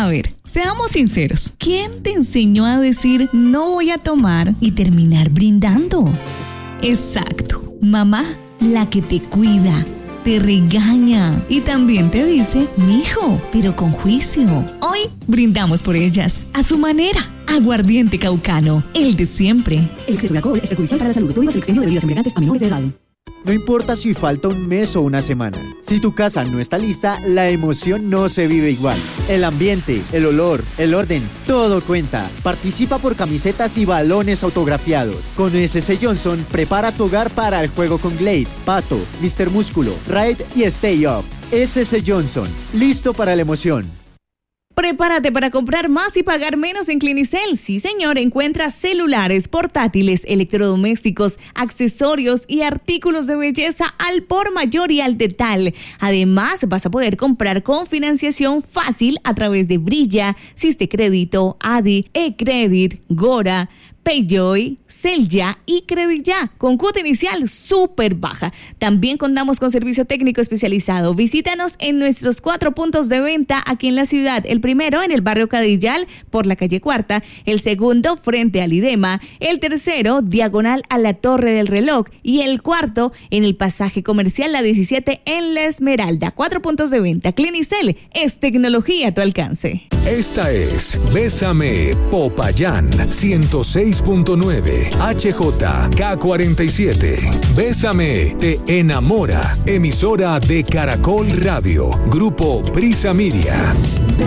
A ver, seamos sinceros. ¿Quién te enseñó a decir no voy a tomar y terminar brindando? Exacto, mamá, la que te cuida, te regaña y también te dice, mijo, pero con juicio. Hoy brindamos por ellas, a su manera. Aguardiente Caucano, el de siempre. El exceso de alcohol es perjudicial para la salud. Prohíbas el expendio de bebidas embriagantes a menores de edad. No importa si falta un mes o una semana. Si tu casa no está lista, la emoción no se vive igual. El ambiente, el olor, el orden, todo cuenta. Participa por camisetas y balones autografiados. Con SC Johnson, prepara tu hogar para el juego con Glade, Pato, Mr. Músculo, Raid y Stay Up. SC Johnson, listo para la emoción. Prepárate para comprar más y pagar menos en Clinicel. Sí, señor, encuentra celulares, portátiles, electrodomésticos, accesorios y artículos de belleza al por mayor y al detal. Además, vas a poder comprar con financiación fácil a través de Brilla, Siste Crédito, Adi, eCredit, Gora, Payjoy, Celya y Creditya, con cuota inicial súper baja. También contamos con servicio técnico especializado. Visítanos en nuestros 4 puntos de venta aquí en la ciudad. El primero en el barrio Cadillal, por la calle Cuarta. El segundo frente al IDEMA. El tercero diagonal a la Torre del Reloj. Y el cuarto en el pasaje comercial La 17 en La Esmeralda. 4 puntos de venta. Clinicel es tecnología a tu alcance. Esta es Bésame Popayán 106.9 HJK47. Bésame te enamora. Emisora de Caracol Radio. Grupo Prisa Media.